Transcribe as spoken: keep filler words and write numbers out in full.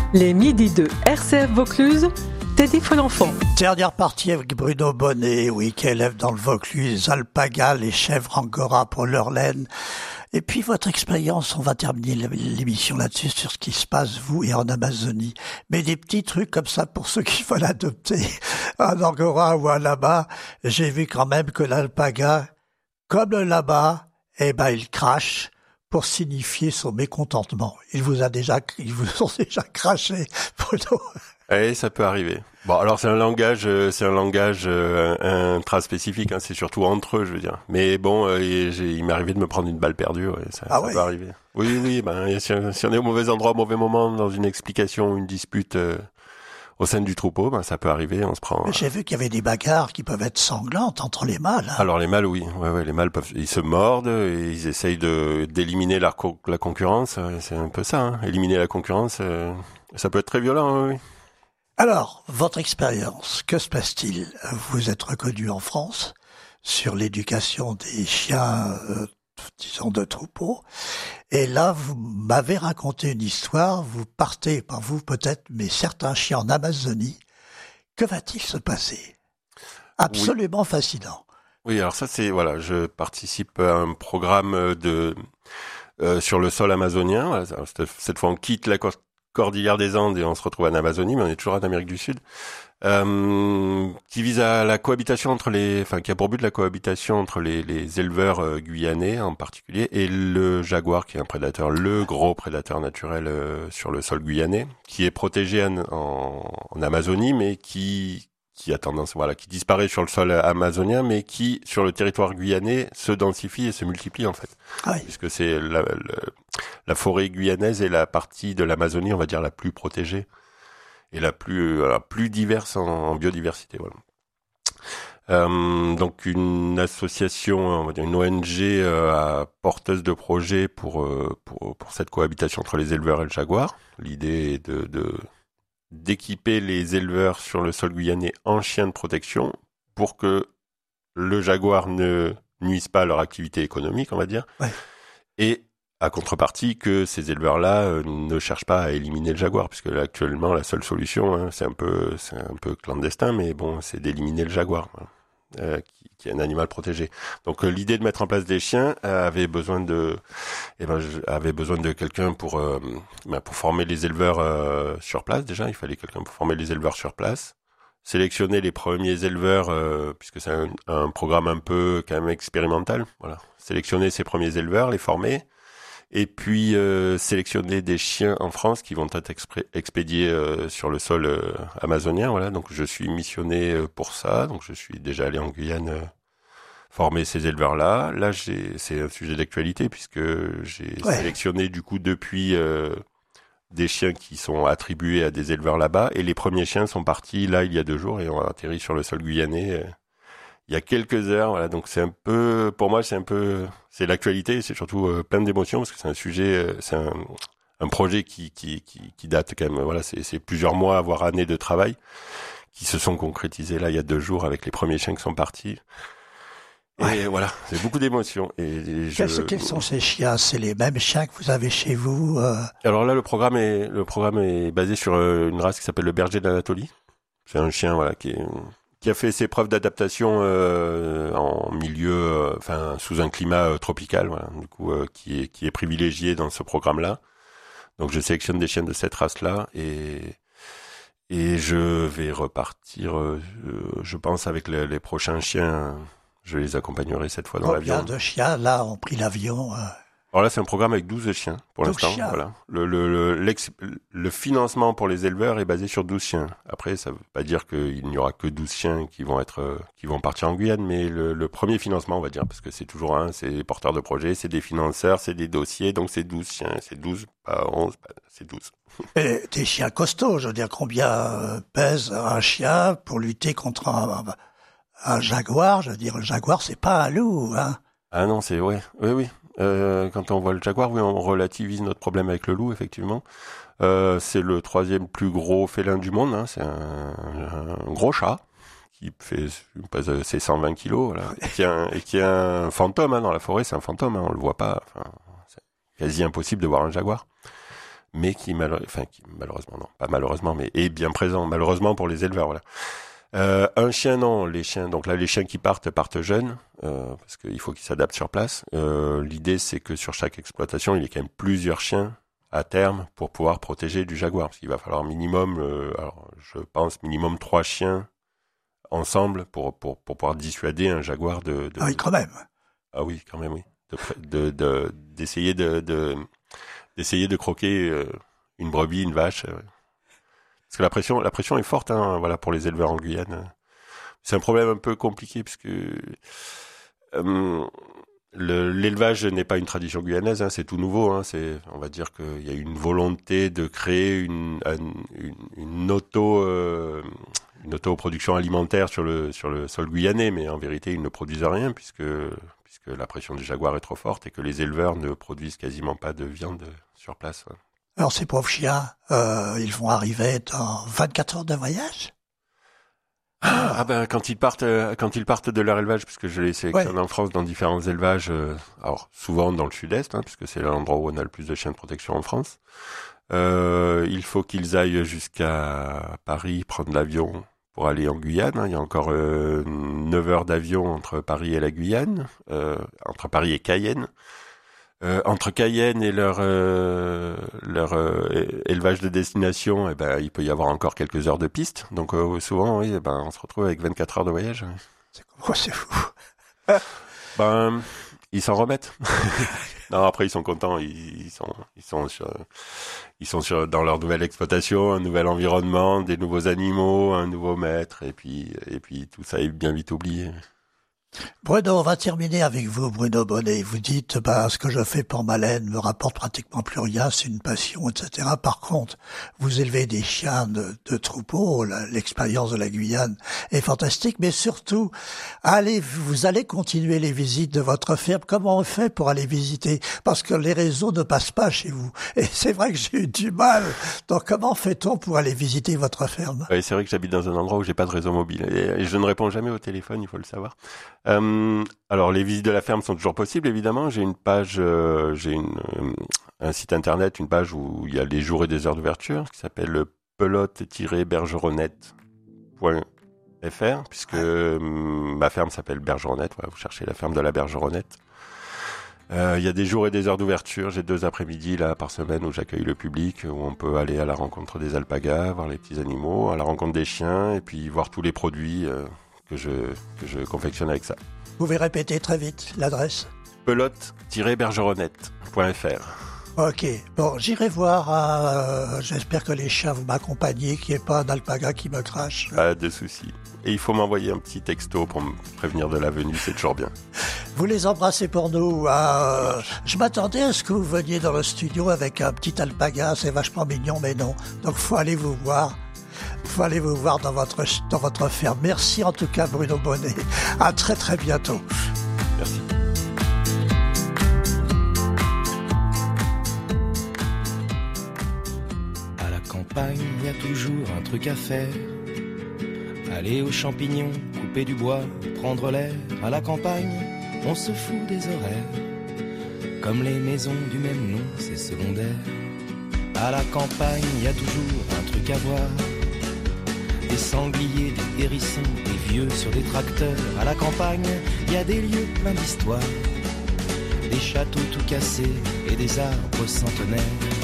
Les midis de R C F Vaucluse, Teddy Folenfant. Dernière partie avec Bruno Bonnet, oui, qui élève dans le Vaucluse, alpagas, les chèvres angora pour leur laine. Et puis votre expérience, on va terminer l'émission là-dessus sur ce qui se passe, vous et en Amazonie. Mais des petits trucs comme ça pour ceux qui veulent adopter un angora ou un lama. J'ai vu quand même que l'alpaga, comme le lama, eh ben, il crache pour signifier son mécontentement. Il vous a déjà, ils vous ont déjà craché, Bruno. Oui, ça peut arriver. Bon, alors c'est un langage, euh, c'est un langage euh, intraspécifique, hein, c'est surtout entre eux, je veux dire. Mais bon, euh, j'ai, il m'est arrivé de me prendre une balle perdue, ouais, ça, ah ça ouais. peut arriver. Oui, oui, ben si, si on est au mauvais endroit, au mauvais moment, dans une explication, une dispute euh, au sein du troupeau, ben ça peut arriver, on se prend. Mais j'ai vu qu'il y avait des bagarres qui peuvent être sanglantes entre les mâles. Hein. Alors les mâles, oui, ouais, ouais, les mâles peuvent, ils se mordent, et ils essayent de d'éliminer la, la concurrence. C'est un peu ça, hein. Éliminer la concurrence, euh, ça peut être très violent, oui. Alors, votre expérience, que se passe-t-il? Vous êtes reconnu en France sur l'éducation des chiens, euh, disons, de troupeau. Et là, vous m'avez raconté une histoire. Vous partez, pas vous peut-être, mais certains chiens en Amazonie. Que va-t-il se passer? Absolument oui. Fascinant. Oui, alors ça, c'est, voilà, je participe à un programme de euh, sur le sol amazonien. Voilà, cette, cette fois, on quitte la côte Cordillère des Andes et on se retrouve en Amazonie, mais on est toujours en Amérique du Sud, euh, qui vise à la cohabitation entre les, enfin qui a pour but la cohabitation entre les, les éleveurs euh, guyanais en particulier et le jaguar qui est un prédateur, le gros prédateur naturel euh, sur le sol guyanais, qui est protégé en, en, en Amazonie, mais qui qui a tendance, voilà, qui disparaît sur le sol amazonien, mais qui, sur le territoire guyanais, se densifie et se multiplie, en fait. Ah oui. Puisque c'est la, la, la forêt guyanaise est la partie de l'Amazonie, on va dire, la plus protégée et la plus, euh, la plus diverse en, en biodiversité, voilà. Euh, donc une association, on va dire une O N G euh, porteuse de projets pour, euh, pour, pour cette cohabitation entre les éleveurs et le jaguar. L'idée est de, de d'équiper les éleveurs sur le sol guyanais en chiens de protection pour que le jaguar ne nuise pas à leur activité économique, on va dire. Ouais. Et à contrepartie que ces éleveurs-là euh, ne cherchent pas à éliminer le jaguar, puisque là, actuellement, la seule solution, hein, c'est un peu, c'est un peu clandestin, mais bon, c'est d'éliminer le jaguar, hein, euh, qui, qui est un animal protégé. Donc, euh, l'idée de mettre en place des chiens euh, avait besoin de, eh ben, avait besoin de quelqu'un pour, euh, ben, pour former les éleveurs euh, sur place. Déjà, il fallait quelqu'un pour former les éleveurs sur place. Sélectionner les premiers éleveurs, euh, puisque c'est un, un programme un peu quand même expérimental. Voilà, sélectionner ces premiers éleveurs, les former. Et puis euh, sélectionner des chiens en France qui vont être expré- expédiés euh, sur le sol euh, amazonien. Voilà, donc je suis missionné euh, pour ça. Donc je suis déjà allé en Guyane euh, former ces éleveurs-là. Là, j'ai, c'est un sujet d'actualité puisque j'ai ouais. sélectionné du coup depuis euh, des chiens qui sont attribués à des éleveurs là-bas. Et les premiers chiens sont partis là il y a deux jours et ont atterri sur le sol guyanais. Euh, il y a quelques heures, voilà, donc c'est un peu, pour moi, c'est un peu, c'est l'actualité, c'est surtout euh, plein d'émotions parce que c'est un sujet, euh, c'est un, un projet qui, qui, qui, qui date quand même, voilà, c'est, c'est plusieurs mois, voire années de travail qui se sont concrétisés là il y a deux jours avec les premiers chiens qui sont partis. Et ouais. Voilà, c'est beaucoup d'émotions. Et, et je... Quels, quels sont ces chiens? C'est les mêmes chiens que vous avez chez vous euh... Alors là, le programme est, le programme est basé sur une race qui s'appelle le berger d'Anatolie. C'est un chien, voilà, qui est qui a fait ses preuves d'adaptation euh, en milieu, euh, enfin sous un climat euh, tropical, voilà, du coup euh, qui est qui est privilégié dans ce programme-là. Donc je sélectionne des chiens de cette race-là et et je vais repartir, euh, je pense avec les, les prochains chiens, je les accompagnerai cette fois dans Combien l'avion. Combien de chiens là ont pris l'avion euh... Alors là, c'est un programme avec douze chiens pour douze l'instant. Chiens. Voilà. Le, le, le, l'ex, le financement pour les éleveurs est basé sur douze chiens. Après, ça veut pas dire qu'il n'y aura que douze chiens qui vont être, qui vont partir en Guyane, mais le, le premier financement, on va dire, parce que c'est toujours un, c'est les porteurs de projets, c'est des financeurs, c'est des dossiers, donc c'est douze chiens, c'est douze, pas onze, c'est douze. Et des chiens costauds, je veux dire, combien pèse un chien pour lutter contre un, un jaguar? Je veux dire, le jaguar, c'est pas un loup, hein. Ah non, c'est, ouais, oui, oui. Euh, quand on voit le jaguar, oui, on relativise notre problème avec le loup, effectivement. Euh, c'est le troisième plus gros félin du monde, hein. C'est un, un gros chat qui fait pèse ses cent vingt kilos, voilà, et qui est un, et qui est un fantôme, hein, dans la forêt. C'est un fantôme, hein, on le voit pas. Enfin, c'est quasi impossible de voir un jaguar. mais qui, malheure... enfin, qui malheureusement, non, pas malheureusement, mais est bien présent, malheureusement pour les éleveurs, voilà. Euh, un chien, non, les chiens, donc là, les chiens qui partent, partent jeunes, euh, parce qu'il faut qu'ils s'adaptent sur place. Euh, l'idée, c'est que sur chaque exploitation, il y ait quand même plusieurs chiens à terme pour pouvoir protéger du jaguar, parce qu'il va falloir minimum, euh, alors, je pense, minimum trois chiens ensemble pour, pour, pour pouvoir dissuader un jaguar de, de... Ah oui, quand même. Ah oui, quand même, oui. De, de, de, d'essayer de, de, d'essayer de croquer euh, une brebis, une vache, euh, parce que la pression, la pression est forte, hein, voilà, pour les éleveurs en Guyane. C'est un problème un peu compliqué parce que euh, le, l'élevage n'est pas une tradition guyanaise, hein, c'est tout nouveau. Hein, c'est, on va dire qu'il y a une volonté de créer une, une, une auto, euh, une auto-production alimentaire sur le sur le sol guyanais, mais en vérité, ils ne produisent rien puisque puisque la pression du jaguar est trop forte et que les éleveurs ne produisent quasiment pas de viande sur place. Ouais. Alors ces pauvres chiens, euh, ils vont arriver dans vingt-quatre heures de voyage. Ah, ah ben quand ils partent, euh, quand ils partent de leur élevage, puisque je les sélectionne ouais. en France dans différents élevages, euh, alors souvent dans le sud-est, hein, puisque c'est l'endroit où on a le plus de chiens de protection en France. Euh, il faut qu'ils aillent jusqu'à Paris prendre l'avion pour aller en Guyane. Hein. Il y a encore euh, neuf heures d'avion entre Paris et la Guyane, euh, entre Paris et Cayenne. Euh, entre Cayenne et leur euh, leur euh, élevage de destination, eh ben il peut y avoir encore quelques heures de piste. Donc euh, souvent, oui, eh ben on se retrouve avec vingt-quatre heures de voyage. C'est quoi, c'est fou. Ben ils s'en remettent. Non, après ils sont contents, ils, ils sont ils sont sur, ils sont sur dans leur nouvelle exploitation, un nouvel environnement, des nouveaux animaux, un nouveau maître, et puis et puis tout ça est bien vite oublié. Bruno, on va terminer avec vous, Bruno Bonnet. Vous dites, bah, ce que je fais pour ma laine me rapporte pratiquement plus rien, c'est une passion, et cetera. Par contre, vous élevez des chiens de, de troupeau, l'expérience de la Guyane est fantastique, mais surtout, allez, vous allez continuer les visites de votre ferme. Comment on fait pour aller visiter? Parce que les réseaux ne passent pas chez vous. Et c'est vrai que j'ai eu du mal. Donc, comment fait-on pour aller visiter votre ferme? Oui, c'est vrai que j'habite dans un endroit où j'ai pas de réseau mobile. Et je ne réponds jamais au téléphone, il faut le savoir. Euh, alors les visites de la ferme sont toujours possibles évidemment. J'ai une page, euh, j'ai une, euh, un site internet, une page où il y a les jours et des heures d'ouverture qui s'appelle pelote tiret bergeronnette point f r puisque euh, ma ferme s'appelle Bergeronnette. Voilà, vous cherchez la ferme de la Bergeronnette. Euh, il y a des jours et des heures d'ouverture. J'ai deux après-midi là par semaine où j'accueille le public, où on peut aller à la rencontre des alpagas, voir les petits animaux, à la rencontre des chiens et puis voir tous les produits. Euh, que je, que je confectionne avec ça. Vous pouvez répéter très vite l'adresse? pelote tiret bergeronnette point f r. Ok, bon, j'irai voir, euh, j'espère que les chiens vont m'accompagner, qu'il n'y ait pas un alpaga qui me crache. Pas de souci. Et il faut m'envoyer un petit texto pour me prévenir de la venue, c'est toujours bien. Vous les embrassez pour nous. Euh, je m'attendais à ce que vous veniez dans le studio avec un petit alpaga, c'est vachement mignon, mais non. Donc faut aller vous voir. Il faut aller vous voir dans votre, dans votre ferme. Merci en tout cas Bruno Bonnet. À très très bientôt. Merci. À la campagne, il y a toujours un truc à faire. Aller aux champignons, couper du bois, prendre l'air. À la campagne, on se fout des horaires. Comme les maisons du même nom, c'est secondaire. À la campagne, il y a toujours un truc à voir. Des sangliers, des hérissons, des vieux sur des tracteurs. À la campagne, il y a des lieux pleins d'histoire. Des châteaux tout cassés et des arbres centenaires.